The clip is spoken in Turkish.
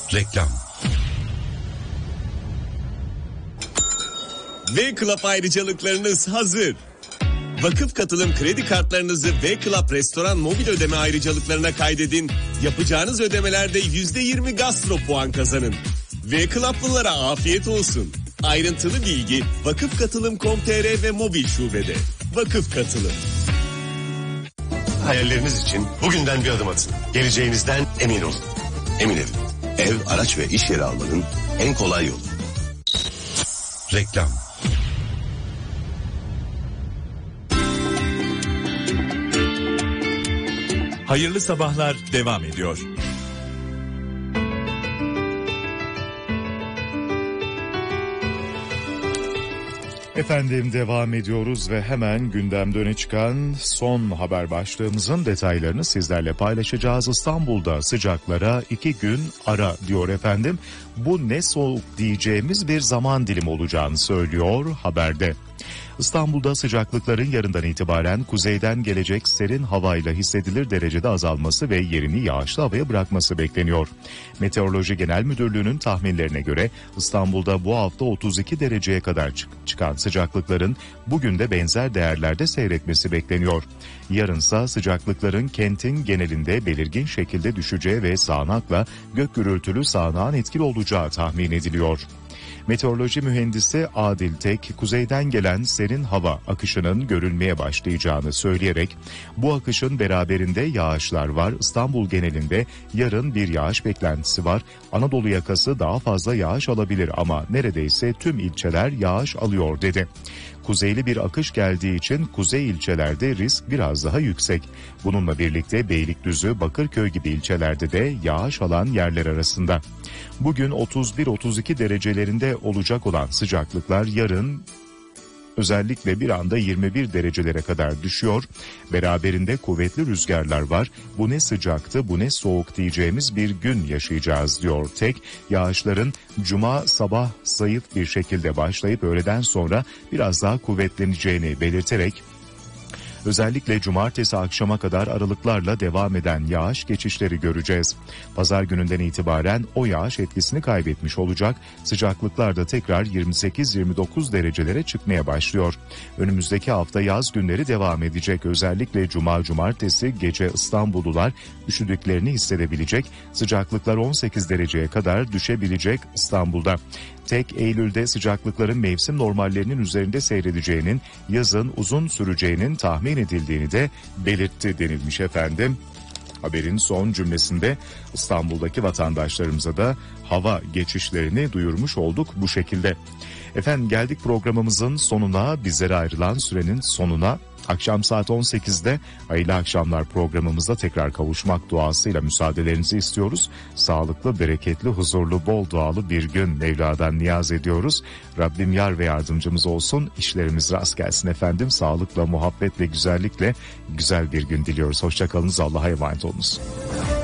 Reklam. V-Club ayrıcalıklarınız hazır. Vakıf katılım kredi kartlarınızı V-Club restoran mobil ödeme ayrıcalıklarına kaydedin. Yapacağınız ödemelerde %20 gastro puan kazanın. V-Club'lılara afiyet olsun. Ayrıntılı bilgi vakıfkatılım.com.tr ve mobil şubede. Vakıf Katılım. Hayalleriniz için bugünden bir adım atın. Geleceğinizden emin olun. Emin Ev. Ev, araç ve iş yeri almanın en kolay yolu. Reklam. Hayırlı sabahlar devam ediyor. Efendim devam ediyoruz ve hemen gündemde öne çıkan son haber başlığımızın detaylarını sizlerle paylaşacağız. İstanbul'da sıcaklara 2 gün ara diyor efendim. Bu ne soğuk diyeceğimiz bir zaman dilimi olacağını söylüyor haberde. İstanbul'da sıcaklıkların yarından itibaren kuzeyden gelecek serin havayla hissedilir derecede azalması ve yerini yağışlı havaya bırakması bekleniyor. Meteoroloji Genel Müdürlüğü'nün tahminlerine göre İstanbul'da bu hafta 32 dereceye kadar çıkan sıcaklıkların bugün de benzer değerlerde seyretmesi bekleniyor. Yarınsa sıcaklıkların kentin genelinde belirgin şekilde düşeceği ve sağanakla gök gürültülü sağanağın etkili olacağı tahmin ediliyor. Meteoroloji mühendisi Adil Tek, kuzeyden gelen serin hava akışının görülmeye başlayacağını söyleyerek, bu akışın beraberinde yağışlar var. İstanbul genelinde yarın bir yağış beklentisi var. Anadolu yakası daha fazla yağış alabilir ama neredeyse tüm ilçeler yağış alıyor dedi. Kuzeyli bir akış geldiği için kuzey ilçelerde risk biraz daha yüksek. Bununla birlikte Beylikdüzü, Bakırköy gibi ilçelerde de yağış alan yerler arasında. Bugün 31-32 derecelerinde olacak olan sıcaklıklar yarın özellikle bir anda 21 derecelere kadar düşüyor. Beraberinde kuvvetli rüzgarlar var. Bu ne sıcaktı, bu ne soğuk diyeceğimiz bir gün yaşayacağız diyor Tek. Yağışların cuma sabah zayıf bir şekilde başlayıp öğleden sonra biraz daha kuvvetleneceğini belirterek, özellikle cumartesi akşama kadar aralıklarla devam eden yağış geçişleri göreceğiz. Pazar gününden itibaren o yağış etkisini kaybetmiş olacak. Sıcaklıklar da tekrar 28-29 derecelere çıkmaya başlıyor. Önümüzdeki hafta yaz günleri devam edecek. Özellikle cumartesi gece İstanbullular üşüdüklerini hissedebilecek. Sıcaklıklar 18 dereceye kadar düşebilecek İstanbul'da. Tek Eylül'de sıcaklıkların mevsim normallerinin üzerinde seyredeceğinin, yazın uzun süreceğinin tahmin edildiğini de belirtti denilmiş efendim. Haberin son cümlesinde İstanbul'daki vatandaşlarımıza da hava geçişlerini duyurmuş olduk bu şekilde. Efendim geldik programımızın sonuna, bizlere ayrılan sürenin sonuna. Akşam saat 18'de Hayırlı Akşamlar programımızda tekrar kavuşmak duasıyla müsaadelerinizi istiyoruz. Sağlıklı, bereketli, huzurlu, bol dualı bir gün Mevla'dan niyaz ediyoruz. Rabbim yar ve yardımcımız olsun. İşlerimiz rast gelsin efendim. Sağlıkla, muhabbetle, güzellikle güzel bir gün diliyoruz. Hoşça kalınız. Allah'a emanet olunuz.